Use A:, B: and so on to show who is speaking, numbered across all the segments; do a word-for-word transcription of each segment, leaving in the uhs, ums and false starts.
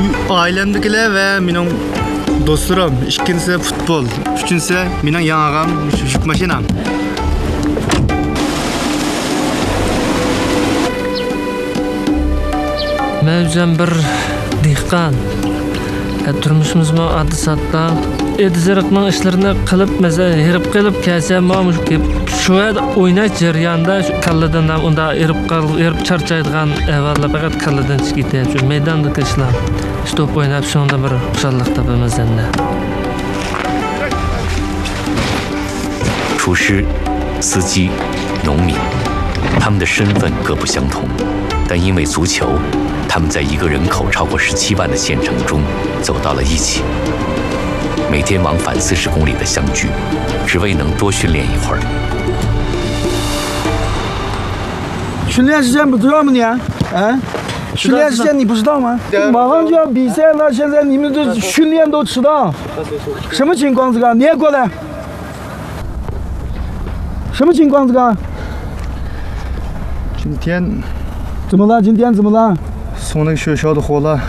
A: ailemdekiler ve benim dostlarım. İkincisi futbol. Üçüncüsü benim yanağım, yük maşinam.
B: Mevzem bir dehqon. Turmushimizmi addi satda ediziriqning ishlarini qilib, mesela herib qilib kelsa, mana shu o'ynash jarayonida kalladan unda erib qolib, erib charchaydigan avvalda faqat kalladan chiqib ketadi. Shu maydondagi ishlar. Stop o'ynab shunda bir xushallik topamiz endi.
C: 厨师、司机、农民，他们的身份各不相同，但因为足球，他们在一个人口超过十七万的县城中走到了一起，每天往返四十公里的相聚，只为能多训练一会儿。
D: 训练时间不知道吗你？啊？训练时间你不知道吗？马上就要比赛了，现在你们这训练都迟到，什么情况？这个你也过来。 什么情况？这个？
A: 今天
D: 怎么了？今天怎么了？
A: 送那个学校的货了。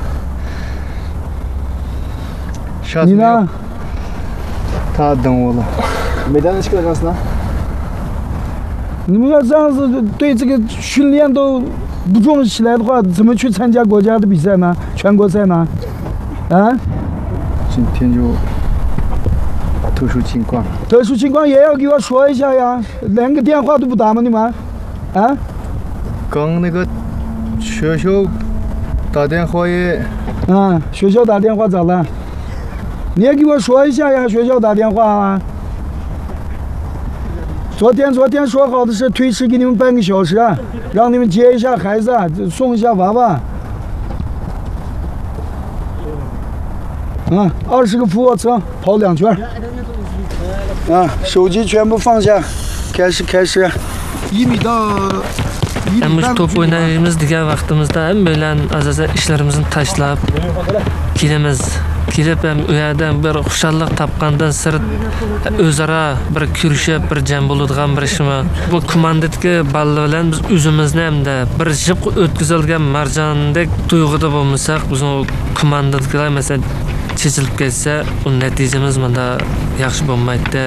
D: 你呢？
A: 他等我了。
D: 没带那去干啥呢？你们要这样子对这个训练都不重视起来的话，怎么去参加国家的比赛呢？全国赛呢？啊？
A: 今天就。 特殊情况，
D: 特殊情况也要给我说一下呀，连个电话都不打吗？你们，啊？
A: 刚那个学校打电话也，
D: 嗯，学校打电话咋了？你也给我说一下呀，学校打电话啊。昨天昨天说好的是推迟给你们半个小时，让你们接一下孩子，送一下娃娃。嗯，二十个俯卧撑，跑两圈。 啊，手机全部放下，开始开始，一米到一米半。
B: Biz top o'ynaymiz degan vaqtimizda ham bilan asosan ishlarimizni tashlab kelamiz. Kelib ham u yerdan bir xushallik topgandan sirt o'zaro bir kurashib, bir jam bo'ladigan bir ishmi. Bu komandadagi balla bilan biz o'zimizni hamda bir jib o'tkazilgan marjondek tuyg'uda bo'lmasak, biz komandadagilar masalan chechilib ketsa, u natijamiz menda yaxshi bo'lmaydi.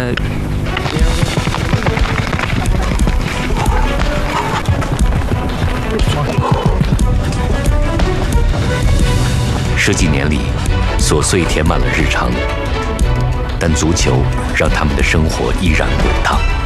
C: 十几年里，琐碎填满了日常，但足球让他们的生活依然滚烫。